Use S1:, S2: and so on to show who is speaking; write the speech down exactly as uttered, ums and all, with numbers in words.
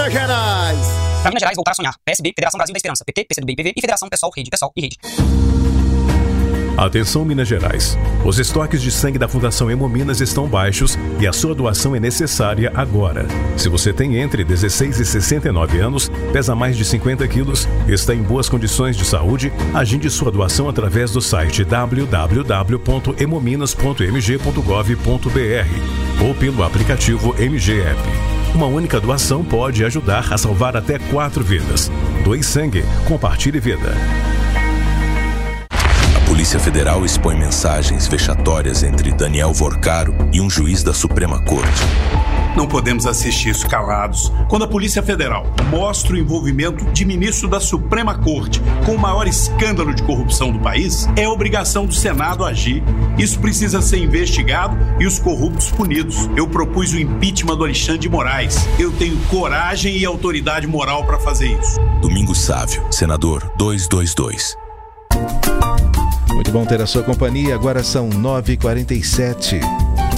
S1: Minas Gerais.
S2: Pra Minas Gerais voltar a sonhar. P S B, Federação Brasil da Esperança. P T, P C do B, P V e Federação Pessoal, Rede, Pessoal e Rede.
S3: Atenção Minas Gerais, os estoques de sangue da Fundação Hemominas estão baixos e a sua doação é necessária agora. Se você tem entre dezesseis e sessenta e nove anos, pesa mais de cinquenta quilos, está em boas condições de saúde, agende sua doação através do site w w w ponto hemominas ponto m g ponto gov ponto b r ou pelo aplicativo M G App. Uma única doação pode ajudar a salvar até quatro vidas. Doe sangue, compartilhe vida.
S4: A Polícia Federal expõe mensagens vexatórias entre Daniel Vorcaro e um juiz da Suprema Corte.
S5: Não podemos assistir isso calados. Quando a Polícia Federal mostra o envolvimento de ministro da Suprema Corte com o maior escândalo de corrupção do país, é obrigação do Senado agir. Isso precisa ser investigado e os corruptos punidos. Eu propus o impeachment do Alexandre de Moraes. Eu tenho coragem e autoridade moral para fazer isso.
S4: Domingos Sávio, senador duzentos e vinte e dois.
S6: Muito bom ter a sua companhia, agora são nove e quarenta e sete.